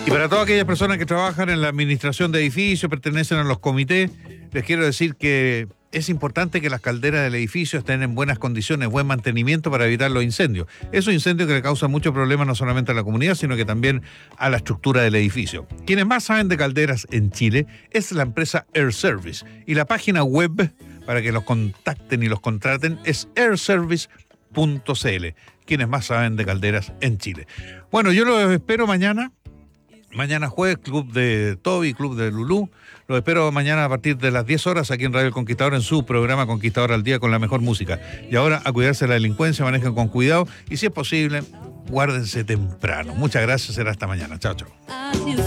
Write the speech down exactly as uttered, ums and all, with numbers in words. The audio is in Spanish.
Y para todas aquellas personas que trabajan en la administración de edificios, pertenecen a los comités, les quiero decir que es importante que las calderas del edificio estén en buenas condiciones, buen mantenimiento para evitar los incendios. Esos incendios que le causan muchos problemas no solamente a la comunidad, sino que también a la estructura del edificio. Quienes más saben de calderas en Chile es la empresa Air Service. Y la página web para que los contacten y los contraten es air service punto c l. Quienes más saben de calderas en Chile. Bueno, yo los espero mañana. Mañana jueves, Club de Toby, Club de Lulú. Los espero mañana a partir de las diez horas aquí en Radio El Conquistador, en su programa Conquistador al Día con la mejor música. Y ahora a cuidarse de la delincuencia, manejen con cuidado y si es posible, guárdense temprano. Muchas gracias, será hasta mañana. Chao, chao.